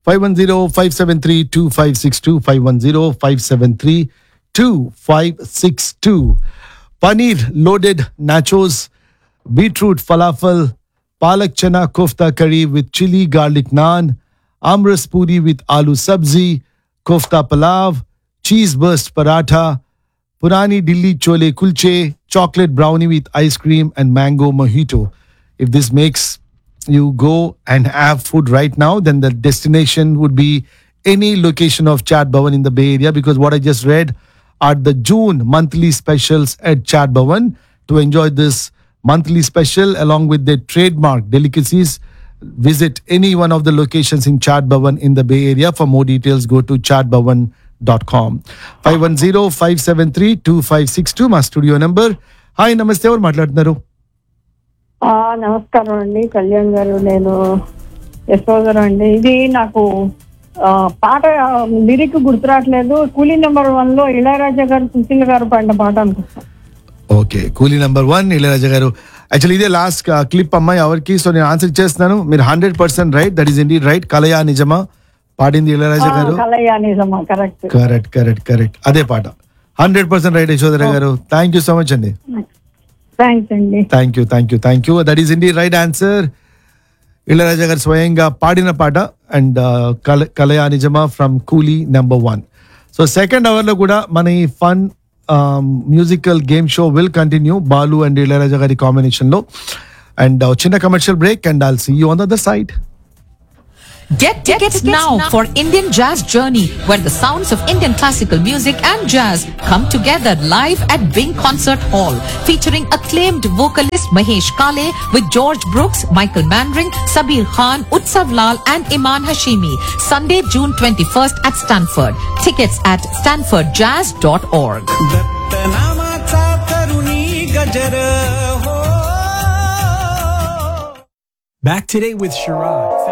510-573-2562, 510-573-2562. Paneer loaded nachos, beetroot falafel, palak chana kofta curry with chili garlic naan, amras puri with aloo sabzi, kofta palav, cheese burst paratha, purani dilli chole kulche, chocolate brownie with ice cream and mango mojito. If this makes you go and have food right now, then the destination would be any location of Chat Bhavan in the Bay Area, because what I just read are the June monthly specials at Chat Bhavan. To enjoy this monthly special along with their trademark delicacies, visit any one of the locations in Chat Bhavan in the Bay Area. For more details, go to chatbhavan.com. 510-573-2562 మా studio number. Hi, నమస్తే, ఎవరు మాట్లాడుతున్నారు? నమస్కారం అండి, కళ్యాణ్ గారు. నేను యశోధర్ అండి. ఇది నాకు పాట లిరిక్ గుర్తురాట్లేదు. కూలీ నెంబర్ 1 లో ఇళయరాజా గారు, సుశీల్ గారు పాడిన పాట అనుకుంటా. ఓకే, కూలీ నెంబర్ 1 ఇళయరాజా గారు. యాక్చువల్లీ ఇదే లాస్ట్ క్లిప్ అమ్మాయి ఎవరికి, సో నేను ఆన్సర్ చేస్తున్నాను. మీరు 100% right. That is indeed right. కలయా నిజమా పాడింది ఇళయరాజా గారు. కలయా నిజమా, కరెక్ట్ కరెక్ట్ కరెక్ట్ కరెక్ట్. అదే పాట. 100% రైట్ యశోధర గారు. థ్యాంక్ యూ సో మచ్ అండి. థ్యాంక్స్ అండి. Thank you thank you thank you. That is indeed right answer. Ilaiyaraaja గారు స్వయంగా పాడిన పాట అండ్ కలయా నిజమా ఫ్రమ్ కూలీ నెంబర్ 1. సో సెకండ్ అవర్ లో కూడా మన ఈ fun musical game show will continue, Balu and Ilaiyaraaja గారి కాంబినేషన్ లో. అండ్ చిన్న commercial break and I'll see you on the other side. Get tickets now for Indian Jazz Journey, where the sounds of Indian classical music and jazz come together live at Wing Concert Hall, featuring acclaimed vocalist Mahesh Kale with George Brooks, Michael Manring, Sabir Khan, Utsav Lal and Iman Hashimi. Sunday, June 21st at Stanford. Tickets at stanfordjazz.org. Back today with Sharad.